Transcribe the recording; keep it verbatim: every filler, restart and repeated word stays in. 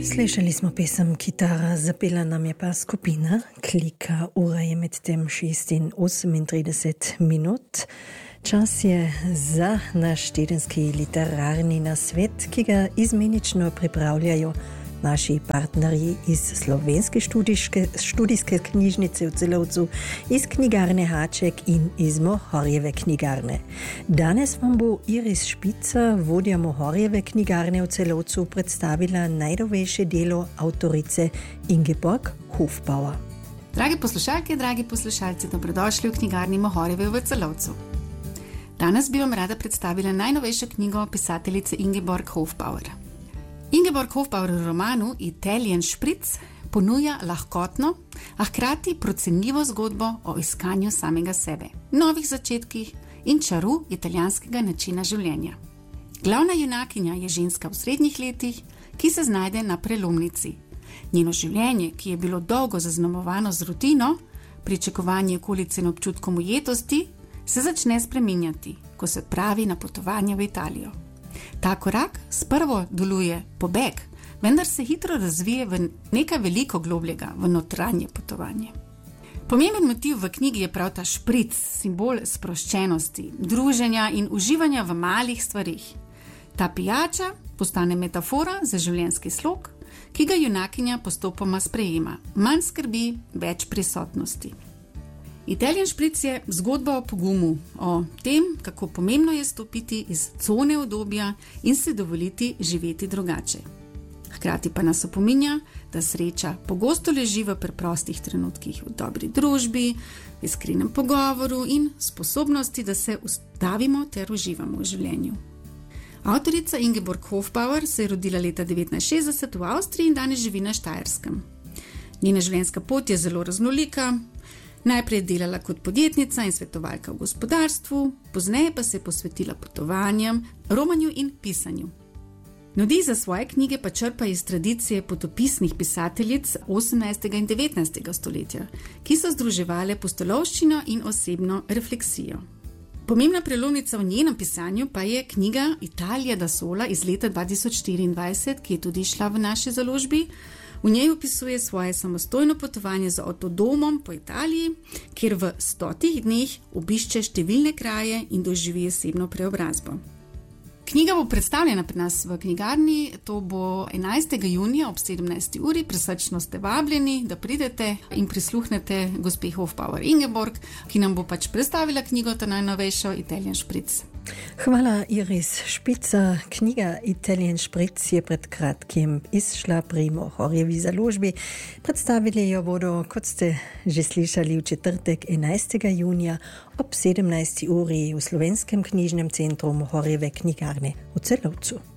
Slišali smo pesem Kitara, zapela nam je pa skupina Klika. Ura je med tem šest in osemintrideset minut. Čas je za naš tedenski literarni nasvet, ki ga izmenično pripravljajo naši partnerji iz Slovenske študijske, študijske knjižnice v Celovcu, iz knjigarne Haček in iz Mohorjeve knjigarne. Danes vam bo Iris Špica, vodja Mohorjeve knjigarne v Celovcu, predstavila najnovejše delo avtorice Ingeborg Hofbauer. Dragi poslušalke, dragi poslušalci, dobrodošli v knjigarni Mohorjeve v Celovcu. Danes bi vam rada predstavila najnovejšo knjigo pisateljice Ingeborg Hofbauer. Ingeborg Hofbauer v romanu Italijan špric ponuja lahkotno, a hkrati procenljivo zgodbo o iskanju samega sebe, novih začetkih in čaru italijanskega načina življenja. Glavna junakinja je ženska v srednjih letih, ki se znajde na prelomnici. Njeno življenje, ki je bilo dolgo zaznamovano z rutino, pričakovanje okolice in občutkom ujetosti, se začne spreminjati, ko se odpravi na potovanje v Italijo. Ta korak sprvo deluje pobeg, vendar se hitro razvije v nekaj veliko globljega, v notranje potovanje. Pomemben motiv v knjigi je prav ta špric, simbol sproščenosti, druženja in uživanja v malih stvarih. Ta pijača postane metafora za življenjski slog, ki ga junakinja postopoma sprejema. Manj skrbi, več prisotnosti. Italijan špric je zgodba o pogumu, o tem, kako pomembno je stopiti iz cone udobja in se dovoliti živeti drugače. Hkrati pa nas opominja, da sreča pogosto leži v preprostih trenutkih, v dobri družbi, v iskrenem pogovoru in sposobnosti, da se ustavimo ter uživamo v življenju. Avtorica Ingeborg Hofbauer se je rodila leta devetnajststo šestdeset v Avstriji in danes živi na Štajerskem. Njena življenjska pot je zelo raznolika. Najprej je delala kot podjetnica in svetovalka v gospodarstvu, pozneje pa se je posvetila potovanjem, romanju in pisanju. Navdih za svoje knjige pa črpa iz tradicije potopisnih pisateljic osemnajstega in devetnajstega stoletja, ki so združevale pustolovščino in osebno refleksijo. Pomembna prelomnica v njenem pisanju pa je knjiga Italija da sola iz leta dva tisoč štiriindvajset, ki je tudi šla v naši založbi. V njej opisuje svoje samostojno potovanje z avtodomom po Italiji, kjer v stotih dneh obišče številne kraje in doživi osebno preobrazbo. Knjiga bo predstavljena pri nas v knjigarni, to bo enajstega junija ob sedemnajsti uri, prisrčno ste vabljeni, da pridete in prisluhnete gospe Hofbauer Ingeborg, ki nam bo pač predstavila knjigo ta najnovejšo Italijan špric. Hvala, Iris Špica. Knjiga Italijan špric je pred kratkim izšla pri Mohorjevi založbi. Predstavili jo bodo, kot ste že slišali, v četrtek enajstega junija ob sedemnajsti uri v Slovenskem knjižnem centru Mohorjeve knjigarne v Celovcu.